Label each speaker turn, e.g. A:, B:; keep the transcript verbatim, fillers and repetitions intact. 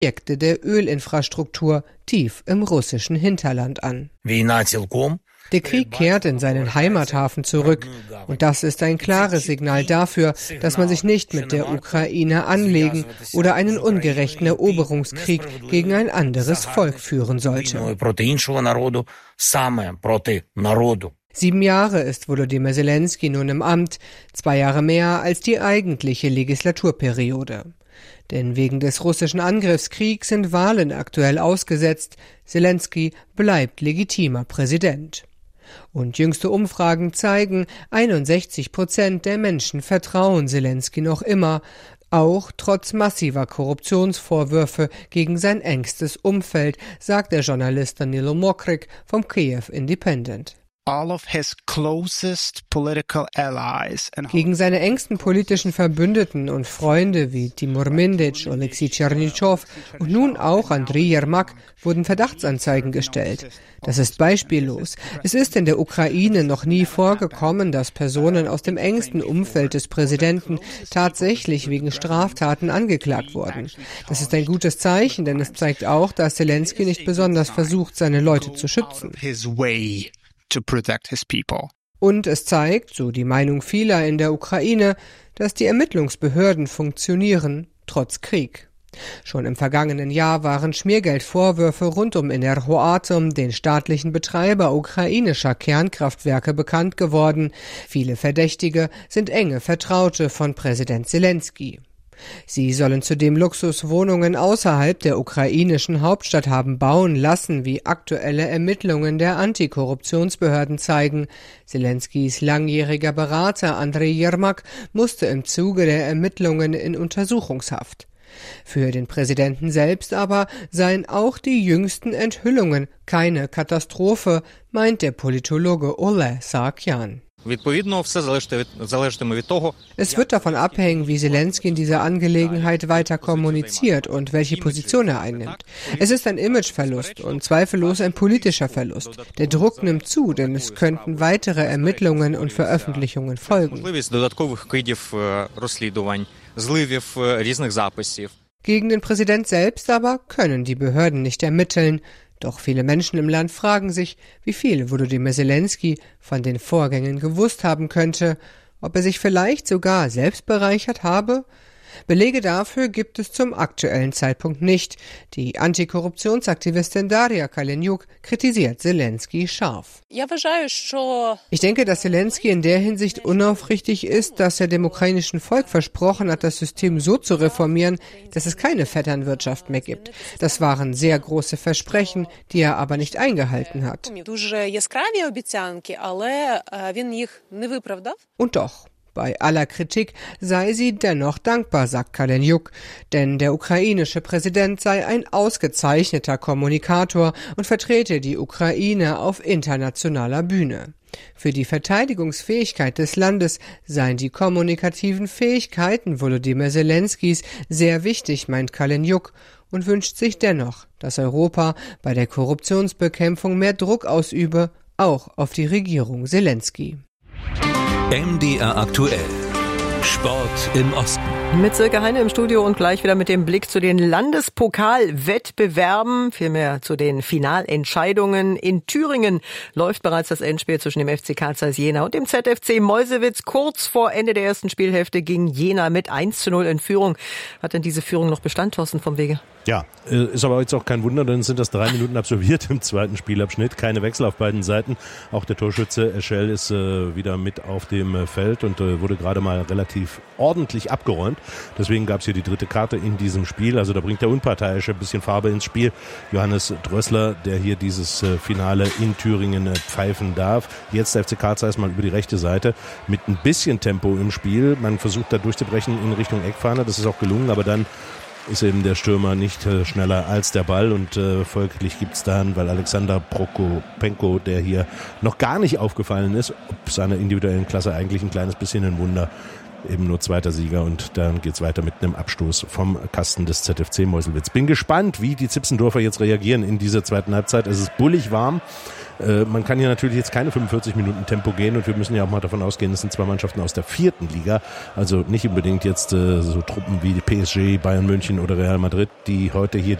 A: Projekte der Ölinfrastruktur tief im russischen Hinterland an. Der Krieg kehrt in seinen Heimathafen zurück und das ist ein klares Signal dafür, dass man sich nicht mit der Ukraine anlegen oder einen ungerechten Eroberungskrieg gegen ein anderes Volk führen sollte. Sieben Jahre ist Volodymyr Zelensky nun im Amt, zwei Jahre mehr als die eigentliche Legislaturperiode. Denn wegen des russischen Angriffskriegs sind Wahlen aktuell ausgesetzt. Zelensky bleibt legitimer Präsident. Und jüngste Umfragen zeigen, einundsechzig Prozent der Menschen vertrauen Zelensky noch immer, auch trotz massiver Korruptionsvorwürfe gegen sein engstes Umfeld, sagt der Journalist Danilo Mokryk vom Kiev Independent.
B: All of his closest political allies and
A: Gegen seine engsten politischen Verbündeten und Freunde wie Timur Mindic, Oleksiy Tschernyschow und nun auch Andriy Jermak wurden Verdachtsanzeigen gestellt. Das ist beispiellos. Es ist in der Ukraine noch nie vorgekommen, dass Personen aus dem engsten Umfeld des Präsidenten tatsächlich wegen Straftaten angeklagt wurden. Das ist ein gutes Zeichen, denn es zeigt auch, dass Zelensky nicht besonders versucht, seine Leute zu schützen.
B: to protect his people.
A: Und es zeigt, so die Meinung vieler in der Ukraine, dass die Ermittlungsbehörden funktionieren, trotz Krieg. Schon im vergangenen Jahr waren Schmiergeldvorwürfe rund um Enerhoatom, den staatlichen Betreiber ukrainischer Kernkraftwerke, bekannt geworden. Viele Verdächtige sind enge Vertraute von Präsident Zelensky. Sie sollen zudem Luxuswohnungen außerhalb der ukrainischen Hauptstadt haben bauen lassen, wie aktuelle Ermittlungen der Antikorruptionsbehörden zeigen. Zelenskys langjähriger Berater Andriy Jermak musste im Zuge der Ermittlungen in Untersuchungshaft. Für den Präsidenten selbst aber seien auch die jüngsten Enthüllungen keine Katastrophe, meint der Politologe Ole Sarkyan. Es wird davon abhängen, wie Zelensky in dieser Angelegenheit weiter kommuniziert und welche Position er einnimmt. Es ist ein Imageverlust und zweifellos ein politischer Verlust. Der Druck nimmt zu, denn es könnten weitere Ermittlungen und Veröffentlichungen folgen. Gegen den Präsident selbst aber können die Behörden nicht ermitteln. Doch viele Menschen im Land fragen sich, wie viel Volodymyr Zelensky von den Vorgängen gewusst haben könnte, ob er sich vielleicht sogar selbst bereichert habe. Belege dafür gibt es zum aktuellen Zeitpunkt nicht. Die Antikorruptionsaktivistin Daria Kaleniuk kritisiert Zelensky scharf. Ich denke, dass Zelensky in der Hinsicht unaufrichtig ist, dass er dem ukrainischen Volk versprochen hat, das System so zu reformieren, dass es keine Vetternwirtschaft mehr gibt. Das waren sehr große Versprechen, die er aber nicht eingehalten hat. Und doch. Bei aller Kritik sei sie dennoch dankbar, sagt Kaleniuk, denn der ukrainische Präsident sei ein ausgezeichneter Kommunikator und vertrete die Ukraine auf internationaler Bühne. Für die Verteidigungsfähigkeit des Landes seien die kommunikativen Fähigkeiten Volodymyr Zelenskys sehr wichtig, meint Kaleniuk, und wünscht sich dennoch, dass Europa bei der Korruptionsbekämpfung mehr Druck ausübe, auch auf die Regierung Zelensky.
C: M D R aktuell. Sport im Osten.
D: Mit Silke Heine im Studio und gleich wieder mit dem Blick zu den Landespokalwettbewerben, vielmehr zu den Finalentscheidungen. In Thüringen läuft bereits das Endspiel zwischen dem F C Carl Zeiss Jena und dem Z F C Meuselwitz. Kurz vor Ende der ersten Spielhälfte ging Jena mit eins zu null in Führung. Hat denn diese Führung noch Bestand, Thorsten vom Wege?
E: Ja, ist aber jetzt auch kein Wunder, denn es sind das drei Minuten absolviert im zweiten Spielabschnitt. Keine Wechsel auf beiden Seiten. Auch der Torschütze Eschel ist äh, wieder mit auf dem Feld und äh, wurde gerade mal relativ ordentlich abgeräumt. Deswegen gab es hier die dritte Karte in diesem Spiel. Also da bringt der Unparteiische ein bisschen Farbe ins Spiel. Johannes Drössler, der hier dieses äh, Finale in Thüringen äh, pfeifen darf. Jetzt der F C Carl Zeiss mal über die rechte Seite mit ein bisschen Tempo im Spiel. Man versucht da durchzubrechen in Richtung Eckfahne. Das ist auch gelungen, aber dann ist eben der Stürmer nicht äh, schneller als der Ball und äh, folglich gibt's dann, weil Alexander Prokopenko, der hier noch gar nicht aufgefallen ist, ob seiner individuellen Klasse eigentlich ein kleines bisschen ein Wunder, eben nur zweiter Sieger und dann geht's weiter mit einem Abstoß vom Kasten des Z F C Meuselwitz. Bin gespannt, wie die Zipsendorfer jetzt reagieren in dieser zweiten Halbzeit. Es ist bullig warm. Äh, man kann hier natürlich jetzt keine fünfundvierzig Minuten Tempo gehen und wir müssen ja auch mal davon ausgehen, es sind zwei Mannschaften aus der vierten Liga, also nicht unbedingt jetzt äh, so Truppen wie die P S G, Bayern München oder Real Madrid, die heute hier